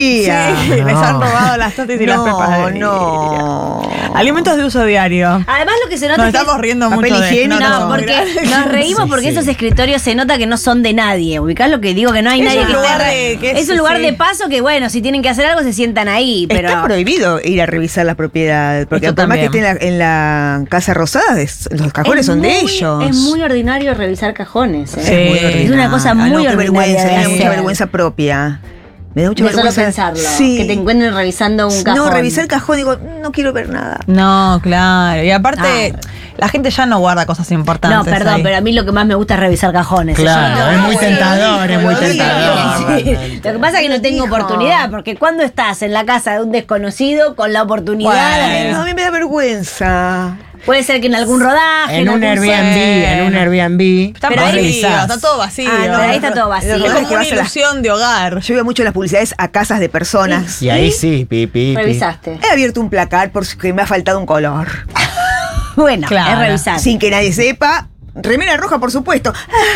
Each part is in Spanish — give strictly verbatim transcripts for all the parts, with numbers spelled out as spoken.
Sí, no. les han robado las totis y no, las pepas. No, Alimentos de uso diario. Además lo que se nota Nos es que estamos riendo papel mucho de higiénico. no, No, porque nos reímos Sí, porque sí. esos escritorios se nota que no son de nadie. ¿Ubicás lo que digo? Que no hay Es nadie un que lugar esté- de- que es es- un lugar sí. de paso que, bueno, si tienen que hacer algo se sientan ahí. Pero Está prohibido ir a revisar las propiedades, porque Esto por más que esté también. en la, en la Casa Rosada, es- los cajones es son de muy- ellos. Es muy ordinario revisar cajones. ¿eh? Sí. Muy Es ordinario. una cosa Ah, muy no, qué ordinaria vergüenza, de me da mucha hacer. vergüenza propia. Me da mucha De solo vergüenza. pensarlo. Sí. Que te encuentren revisando un cajón. No, revisar el cajón, digo, no quiero ver nada. No, claro. Y aparte, Ah. la gente ya no guarda cosas importantes. No, perdón, ahí. pero a mí lo que más me gusta es revisar cajones. Claro, Eso no- es muy no, tentador, es muy lo digo. tentador. Sí. realmente. Lo que pasa es que no tengo Hijo. oportunidad, porque cuando estás en la casa de un desconocido con la oportunidad, Bueno. No, a mí me da vergüenza. puede ser que en algún rodaje, En un algún Airbnb, sueño. en un Airbnb, Está Pero vos ahí- vacío, revisás. está todo vacío. Ah, no, pero ahí está todo vacío. Lo Es que como que una vas a la- ilusión de hogar. Yo veo mucho las publicidades a casas de personas. Y ahí sí, pi, pi, pi. revisaste. He abierto un placar porque me ha faltado un color. Bueno, Claro. es revisar. Sin que nadie sepa. Remera roja, por supuesto.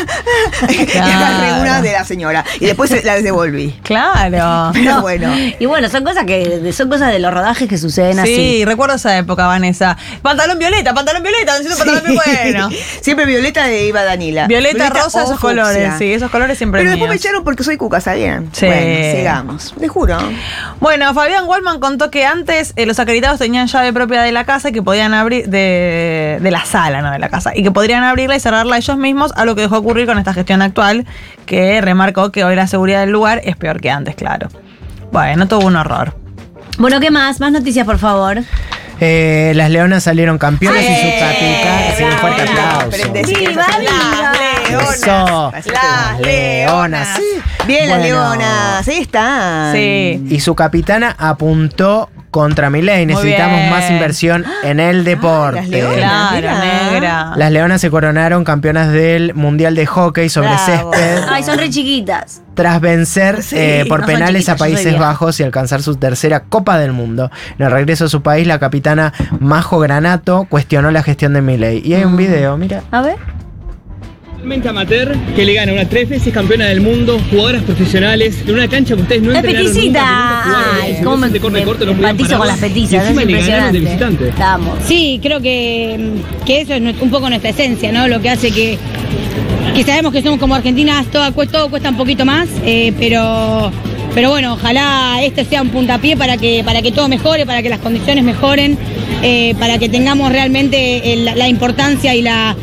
Y agarré una de la señora. Y después la devolví. Claro. Pero bueno. Y bueno, son cosas que son cosas de los rodajes que suceden así. Sí, recuerdo esa época, Vanessa. Pantalón violeta, pantalón violeta, necesito pantalón violeta. Bueno. Siempre violeta de Iva Danila. Violeta, rosa, o esos fucsia. colores. Sí, esos colores siempre Pero después me míos. echaron porque soy cuca, ¿sabían? Sí. Bueno, sigamos. Les juro. Bueno, Fabián Wallman contó que antes eh, los acreditados tenían llave propia de la casa y que podían abrir de, de la sala, no de la casa, y que podrían abrirla y cerrarla ellos mismos, a lo que dejó ocurrir con esta gestión actual, que remarcó que hoy la seguridad del lugar es peor que antes, claro. Bueno, todo un horror. Bueno, ¿qué más? Más noticias, por favor. Eh, las leonas salieron campeonas y su Sí, capitán. Sí, un fuerte bravo. aplauso. Prendés. ¡Viva, viva! Leonas. Eso. Las leonas. Sí. Bien, las Bueno. leonas. Ahí están. Sí. Y su capitana apuntó contra Milei. Muy Necesitamos bien. más inversión en el deporte. las leonas. Claro, Mirá. negra. Las leonas se coronaron campeonas del Mundial de Hockey sobre Bravo. césped Ay, son re chiquitas. tras vencer Sí, eh, por no son penales chiquitas, a yo soy Países vieja. Bajos y alcanzar su tercera Copa del Mundo. En el regreso a su país, la capitana Majo Granato cuestionó la gestión de Milei. Y hay un video, mira. A ver. Totalmente amateur, que le gana una tres veces campeona del mundo, jugadoras profesionales, en una cancha que ustedes no ¡La entrenaron peticita! nunca, que nunca jugaron, Ay, que cómo me, de corte, me corte, no podían empatizo con las pararla, petizas, y es encima le ganaron de impresionante. visitante. Vamos. Sí, creo que, que eso es nue- un poco nuestra esencia, ¿no? Lo que hace que, que sabemos que somos como argentinas, todo, cu- todo cuesta un poquito más, eh, pero, pero bueno, ojalá esto sea un puntapié para que, para que todo mejore, para que las condiciones mejoren, eh, para que tengamos realmente el- la importancia y la,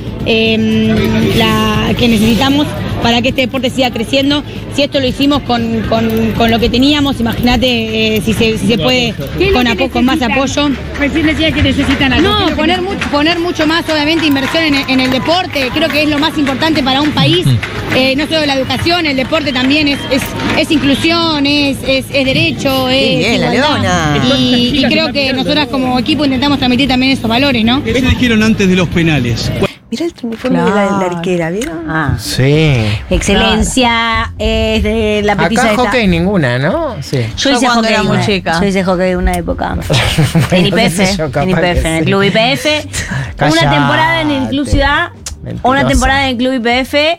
eh, la que necesitamos para que este deporte siga creciendo. Si esto lo hicimos con, con- con lo que teníamos, imagínate eh, si, se, si se puede con, apo- con más apoyo. Recién decía que necesitan algo. No, poner mucho, poner mucho más, obviamente, inversión en, en el deporte. Creo que es lo más importante para un país. Eh, no solo la educación, el deporte también es, es, es inclusión, es, es, es derecho, es bien, la igualdad. leona. Y, y creo que nosotras como equipo intentamos transmitir también esos valores, ¿no? ¿Qué se dijeron antes de los penales? Mirá el uniforme de la, Claro. la arquera, ¿vieron? Ah. Sí. Excelencia, es de la petiza Acá esta. hockey ninguna, ¿no? Sí. Yo Yo hice cuando hockey era muy una- chica. Yo hice hockey una época. en Bueno, qué sé I P F, yo, capaz en I P F, que en el sí. Club I P F. Una Callate. temporada en el Club Ciudad, Mentirosa. una temporada en el Club I P F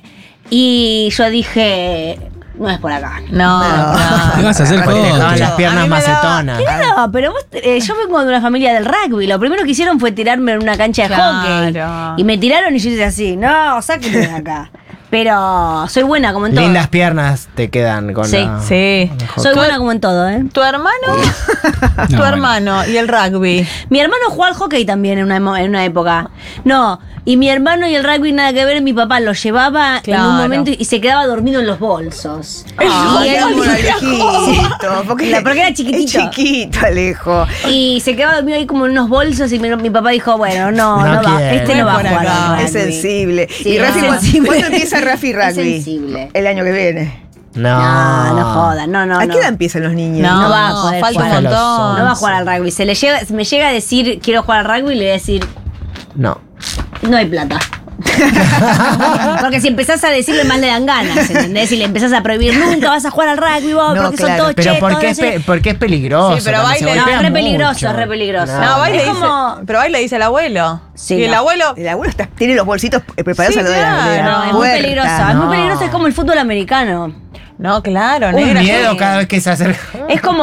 y yo dije, no es por acá. No, no. ¿Qué vas a hacer Porque te dejaban con? las A piernas mí me daba- macetonas. No, pero vos, eh, yo vengo de una familia del rugby. Lo primero que hicieron fue tirarme en una cancha de Claro. hockey. Y me tiraron y yo hice así, no, sáquenme de acá. Pero soy buena como en todo. Lindas piernas te quedan con Sí. la... Sí. Soy buena como en todo, ¿eh? ¿Tu hermano? No, tu bueno. hermano y el rugby. Mi hermano jugó al hockey también en una, emo- en una época. No, y mi hermano y el rugby nada que ver. Mi papá lo llevaba en Claro. un momento y se quedaba dormido en los bolsos. Ay, y, él- amo a Alejito, porque, La- porque era chiquitito. Es chiquito, Alejo. y se quedaba dormido ahí como en unos bolsos y mi, mi papá dijo, bueno, no, No no, va, quiere. este no va a Por jugar acá. al Es rugby. sensible. Sí, ¿Y Rafi, es ¿cuándo- sensible. cuándo empieza Rafi Es Rugby? sensible. El año que viene. No. No, no jodan, no, no. ¿A no. qué edad empiezan los niños? No, No va a poder falta un jugar. montón. No va a jugar al rugby. Se le llega, me llega a decir, quiero jugar al rugby y le voy a decir, No. no hay plata. Porque si empezás a decirle más le dan ganas, ¿entendés? Si le empezás a prohibir, nunca vas a jugar al rugby vos, No, porque claro. son todos Pero chetos. porque no es, sé. pe- porque es peligroso. Sí, pero cuando se baile- No, golpea es re peligroso, mucho. es re peligroso. No, va y Es le dice, como- pero va y le dice el abuelo. Sí, y el no. abuelo. El abuelo está- tiene los bolsitos eh, preparados Sí, a lo de la, de la claro. No, es muy puerta. peligroso. Es muy no. peligroso, es como el fútbol americano. No, claro, Un negra. miedo sí. cada vez que se acerca. Es como